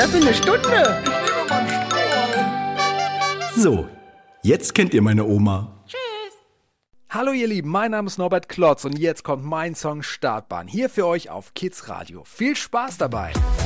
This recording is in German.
Dafür eine Stunde. Ich nehme mal einen Strohhalm. So, jetzt kennt ihr meine Oma. Hallo ihr Lieben, mein Name ist Norbert Klotz und jetzt kommt mein Song Startbahn. Hier für euch auf Kids Radio. Viel Spaß dabei!